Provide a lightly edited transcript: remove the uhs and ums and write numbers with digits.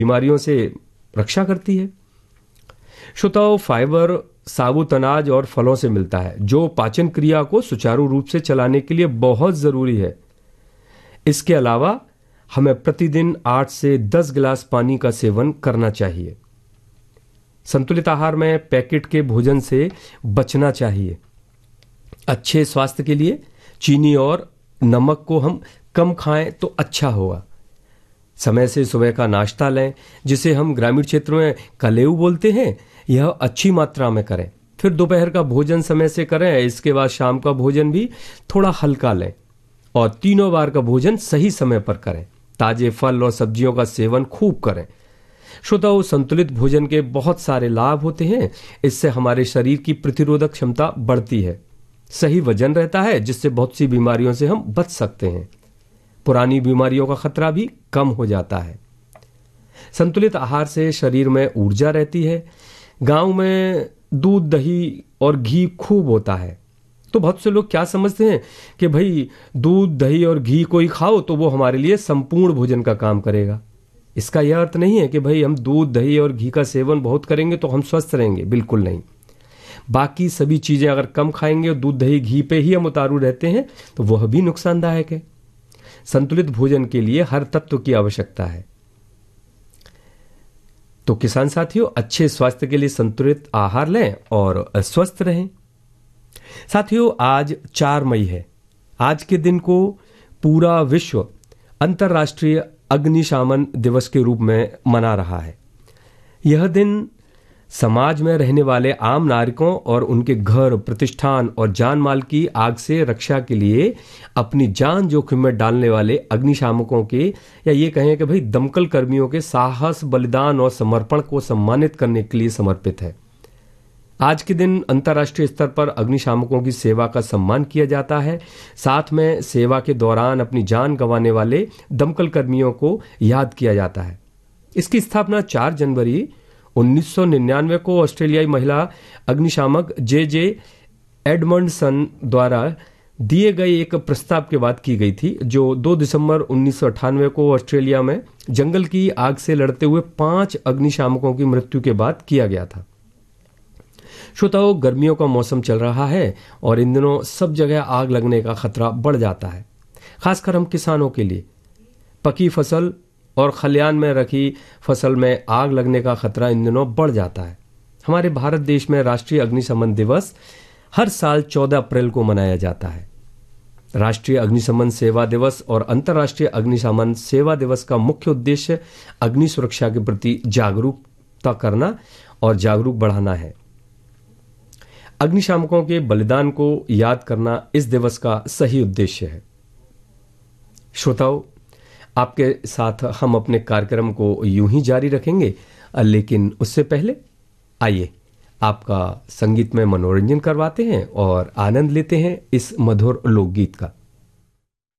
बीमारियों से रक्षा करती है। श्रोताओ, फाइबर साबुत अनाज और फलों से मिलता है, जो पाचन क्रिया को सुचारू रूप से चलाने के लिए बहुत जरूरी है। इसके अलावा हमें प्रतिदिन 8 से 10 गिलास पानी का सेवन करना चाहिए। संतुलित आहार में पैकेट के भोजन से बचना चाहिए। अच्छे स्वास्थ्य के लिए चीनी और नमक को हम कम खाएं तो अच्छा होगा। समय से सुबह का नाश्ता लें, जिसे हम ग्रामीण क्षेत्रों में कलेऊ बोलते हैं, यह अच्छी मात्रा में करें। फिर दोपहर का भोजन समय से करें। इसके बाद शाम का भोजन भी थोड़ा हल्का लें और तीनों बार का भोजन सही समय पर करें। ताजे फल और सब्जियों का सेवन खूब करें। श्रोताओ, संतुलित भोजन के बहुत सारे लाभ होते हैं। इससे हमारे शरीर की प्रतिरोधक क्षमता बढ़ती है, सही वजन रहता है, जिससे बहुत सी बीमारियों से हम बच सकते हैं। पुरानी बीमारियों का खतरा भी कम हो जाता है। संतुलित आहार से शरीर में ऊर्जा रहती है। गांव में दूध, दही और घी खूब होता है, तो बहुत से लोग क्या समझते हैं कि भाई दूध, दही और घी को ही खाओ तो वो हमारे लिए संपूर्ण भोजन का काम करेगा। इसका यह अर्थ नहीं है कि भाई हम दूध, दही और घी का सेवन बहुत करेंगे तो हम स्वस्थ रहेंगे, बिल्कुल नहीं। बाकी सभी चीजें अगर कम खाएंगे और दूध, दही, घी पे ही हम उतारू रहते हैं तो वह भी नुकसानदायक है। संतुलित भोजन के लिए हर तत्व की आवश्यकता है। तो किसान साथियों, अच्छे स्वास्थ्य के लिए संतुलित आहार लें और स्वस्थ रहें। साथियों, आज 4 मई है। आज के दिन को पूरा विश्व अंतर्राष्ट्रीय अग्निशमन दिवस के रूप में मना रहा है। यह दिन समाज में रहने वाले आम नागरिकों और उनके घर, प्रतिष्ठान और जान माल की आग से रक्षा के लिए अपनी जान जोखिम में डालने वाले अग्निशामकों के, या ये कहें कि भाई दमकल कर्मियों के साहस, बलिदान और समर्पण को सम्मानित करने के लिए समर्पित है। आज के दिन अंतर्राष्ट्रीय स्तर पर अग्निशामकों की सेवा का सम्मान किया जाता है। साथ में सेवा के दौरान अपनी जान गंवाने वाले दमकल कर्मियों को याद किया जाता है। इसकी स्थापना 4 जनवरी 1999 को ऑस्ट्रेलियाई महिला अग्निशामक जे एडमंडसन द्वारा दिए गए एक प्रस्ताव के बाद की गई थी, जो 2 दिसंबर 1998 को ऑस्ट्रेलिया में जंगल की आग से लड़ते हुए 5 अग्निशामकों की मृत्यु के बाद किया गया था। श्रोताओं, गर्मियों का मौसम चल रहा है और इन दिनों सब जगह आग लगने का खतरा बढ़ जाता है। खासकर हम किसानों के लिए पकी फसल और खलियान में रखी फसल में आग लगने का खतरा इन दिनों बढ़ जाता है। हमारे भारत देश में राष्ट्रीय अग्निशमन दिवस हर साल 14 अप्रैल को मनाया जाता है। राष्ट्रीय अग्निशमन सेवा दिवस और अंतर्राष्ट्रीय अग्निशमन सेवा दिवस का मुख्य उद्देश्य अग्नि सुरक्षा के प्रति जागरूकता करना और जागरूक बढ़ाना है। अग्निशामकों के बलिदान को याद करना इस दिवस का सही उद्देश्य है। श्रोताओं, आपके साथ हम अपने कार्यक्रम को यूं ही जारी रखेंगे, लेकिन उससे पहले आइए आपका संगीत में मनोरंजन करवाते हैं और आनंद लेते हैं इस मधुर लोकगीत का।